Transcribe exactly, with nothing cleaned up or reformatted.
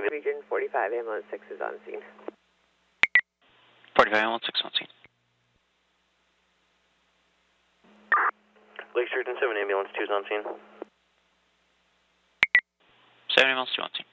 ambulance. Region forty-five, ambulance six is on scene. forty-five, ambulance six on scene. Lake Street and seven ambulance two is on scene. seven ambulance two on scene.